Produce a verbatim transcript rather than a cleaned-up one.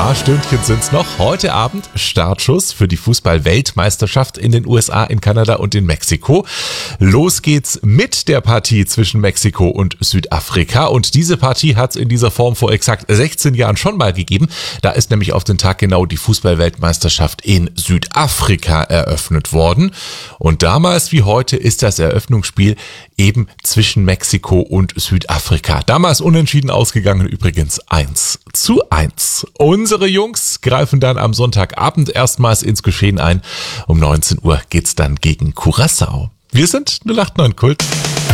paar Stündchen sind's noch. Heute Abend Startschuss für die Fußball-Weltmeisterschaft in den U S A, in Kanada und in Mexiko. Los geht's mit der Partie zwischen Mexiko und Südafrika. Und diese Partie hat's in dieser Form vor exakt sechzehn Jahren schon mal gegeben. Da ist nämlich auf den Tag genau die Fußball-Weltmeisterschaft in Südafrika eröffnet worden. Und damals wie heute ist das Eröffnungsspiel eben zwischen Mexiko und Südafrika. Damals unentschieden ausgegangen, übrigens eins zu eins. Unsere Jungs greifen dann am Sonntagabend erstmals ins Geschehen ein. Um neunzehn Uhr geht's dann gegen Curaçao. Wir sind null acht neun Kult.